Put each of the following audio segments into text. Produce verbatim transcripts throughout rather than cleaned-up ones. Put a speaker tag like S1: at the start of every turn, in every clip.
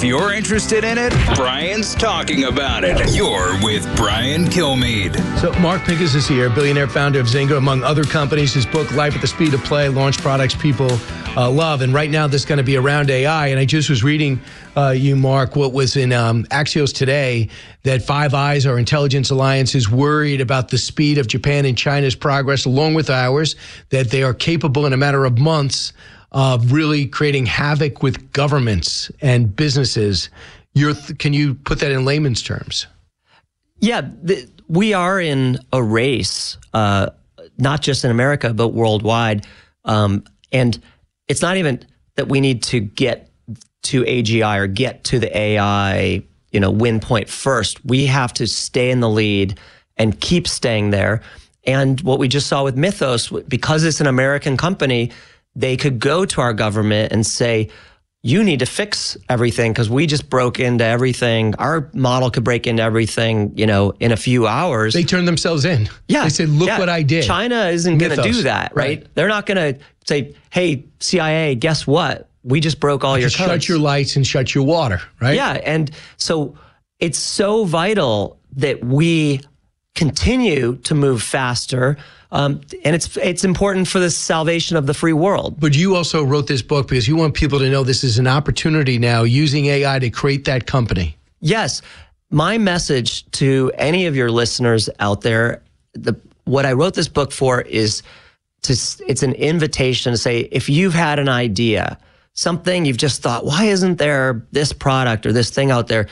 S1: If you're interested in it, Brian's talking about it. You're with Brian Kilmeade.
S2: So Mark Pincus is here, billionaire founder of Zynga, among other companies. His book, Life at the Speed of Play, launched products people uh, love. And right now, this is going to be around A I. And I just was reading uh, you, Mark, what was in um, Axios today, that Five Eyes, our intelligence alliance, is worried about the speed of Japan and China's progress, along with ours, that they are capable in a matter of months of really creating havoc with governments and businesses. You're th- can you put that in layman's terms?
S3: Yeah, th- we are in a race, uh, not just in America, but worldwide. Um, and it's not even that we need to get to A G I or get to the A I, you know, win point first. We have to stay in the lead and keep staying there. And what we just saw with Mythos, because it's an American company, they could go to our government and say, you need to fix everything because we just broke into everything. Our model could break into everything, you know, in a few hours.
S2: They turned themselves in.
S3: Yeah.
S2: They said, look
S3: yeah.
S2: what I did.
S3: China isn't going to do that, right?
S2: right?
S3: They're not going to say, hey, C I A, guess what? We just broke all your
S2: just
S3: codes.
S2: Shut your lights and shut your water, right?
S3: Yeah. And so it's so vital that we continue to move faster. Um, and it's it's important for the salvation of the free world.
S2: But you also wrote this book because you want people to know this is an opportunity now using A I to create that company.
S3: Yes. My message to any of your listeners out there, the what I wrote this book for is to it's an invitation to say, if you've had an idea, something you've just thought, why isn't there this product or this thing out there?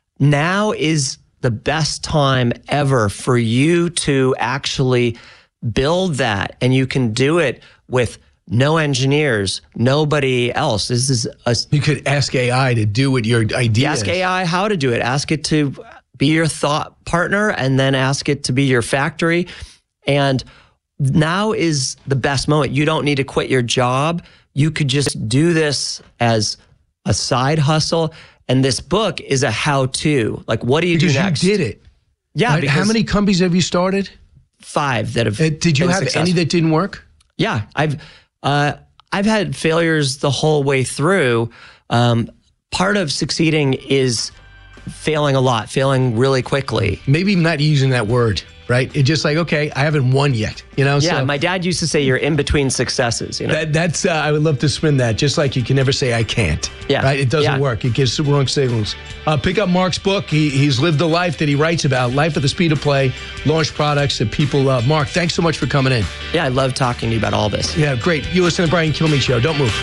S3: Now is the best time ever for you to actually build that, and you can do it with no engineers, nobody else. This is a,
S2: you could ask A I to do what your idea
S3: ask
S2: is.
S3: A I how to do it. Ask it to be your thought partner, and then ask it to be your factory. And now is the best moment. You don't need to quit your job. You could just do this as a side hustle. And this book is a how-to. Like, what do you
S2: because
S3: do next?
S2: You did it.
S3: Yeah.
S2: Right? How many companies have you started?
S3: Five that have.
S2: Uh, did you
S3: been
S2: have
S3: successful.
S2: any that didn't work?
S3: Yeah, I've uh, I've had failures the whole way through. Um, part of succeeding is failing a lot, failing really quickly.
S2: Maybe not using that word, right? It's just like, okay, I haven't won yet, you know?
S3: Yeah,
S2: so
S3: my dad used to say you're in between successes. You know,
S2: that, that's uh, I would love to spin that. Just like you can never say I can't.
S3: Yeah,
S2: right. It doesn't
S3: yeah.
S2: work. It gives wrong signals. Uh, pick up Mark's book. He, he's lived the life that he writes about. Life at the Speed of Play. Launched products that people love. Mark, thanks so much for coming in.
S3: Yeah, I love talking to you about all this.
S2: Yeah, great. You listen to the Brian Kilmeade Show. Don't move.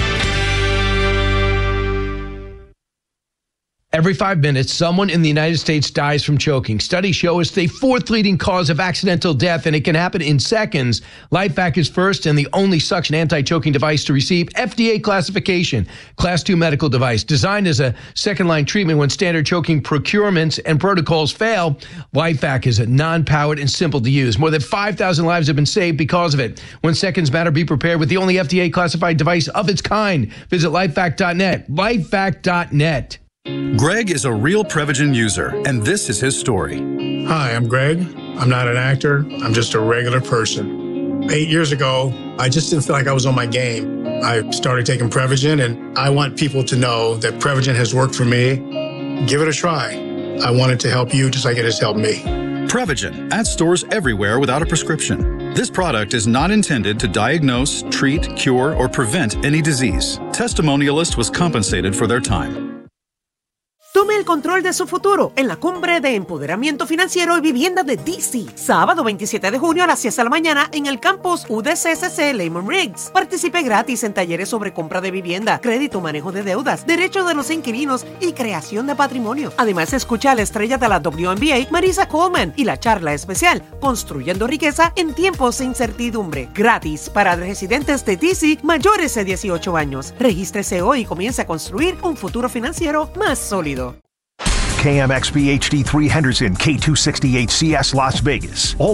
S2: Every five minutes, someone in the United States dies from choking. Studies show it's the fourth leading cause of accidental death, and it can happen in seconds. LifeVac is first and the only suction anti-choking device to receive F D A classification. Class two medical device designed as a second-line treatment when standard choking procurements and protocols fail. LifeVac is a non-powered and simple to use. More than five thousand lives have been saved because of it. When seconds matter, be prepared with the only F D A classified device of its kind. Visit lifevac dot net. lifevac dot net.
S4: Greg is a real Prevagen user, and this is his story.
S5: Hi, I'm Greg. I'm not an actor. I'm just a regular person. Eight years ago, I just didn't feel like I was on my game. I started taking Prevagen, and I want people to know that Prevagen has worked for me. Give it a try. I want it to help you just like it has helped me.
S4: Prevagen, at stores everywhere without a prescription. This product is not intended to diagnose, treat, cure, or prevent any disease. Testimonialist was compensated for their time.
S6: Tome el control de su futuro en la Cumbre de Empoderamiento Financiero y Vivienda de D C. Sábado veintisiete de junio a las seis de la mañana en el campus U D C C C Lehman Riggs. Participe gratis en talleres sobre compra de vivienda, crédito, manejo de deudas, derechos de los inquilinos y creación de patrimonio. Además, escucha a la estrella de la W N B A, Marisa Coleman, y la charla especial Construyendo Riqueza en Tiempos de Incertidumbre. Gratis para residentes de D C mayores de dieciocho años. Regístrese hoy y comience a construir un futuro financiero más sólido.
S7: K M X B H D three Henderson, K two sixty-eight C S Las Vegas. All